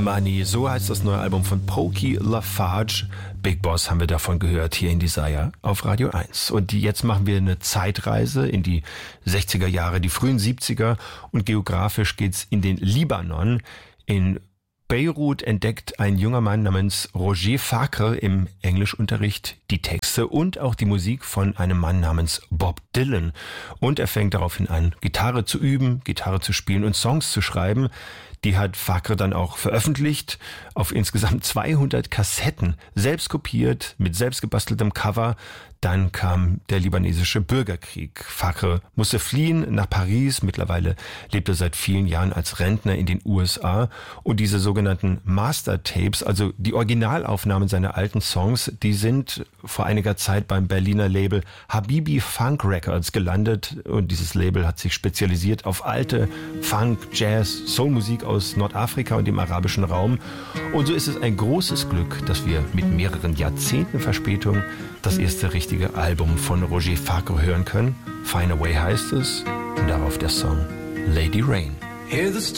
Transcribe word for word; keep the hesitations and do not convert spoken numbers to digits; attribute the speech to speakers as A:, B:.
A: Money, so heißt das neue Album von Pokey LaFarge. Big Boss haben wir davon gehört hier in Desire auf Radio eins. Und die, jetzt machen wir eine Zeitreise in die sechziger Jahre, die frühen siebziger und geografisch geht's in den Libanon. In Beirut entdeckt ein junger Mann namens Roger Facre im Englischunterricht die Texte und auch die Musik von einem Mann namens Bob Dylan. Und er fängt daraufhin an, Gitarre zu üben, Gitarre zu spielen und Songs zu schreiben. Die hat Facre dann auch veröffentlicht auf insgesamt zweihundert Kassetten, selbst kopiert, mit selbst gebasteltem Cover. Dann kam der libanesische Bürgerkrieg. Facre musste fliehen nach Paris. Mittlerweile lebt er seit vielen Jahren als Rentner in den U S A. Und diese sogenannten Master-Tapes, also die Originalaufnahmen seiner alten Songs, die sind vor einiger Zeit beim Berliner Label Habibi Funk Records gelandet. Und dieses Label hat sich spezialisiert auf alte Funk, Jazz, Soulmusik aus Nordafrika und dem arabischen Raum. Und so ist es ein großes Glück, dass wir mit mehreren Jahrzehnten Verspätung das erste richtige Album von Roger Facre hören können. Find a Way heißt es und darauf der Song Lady Rain.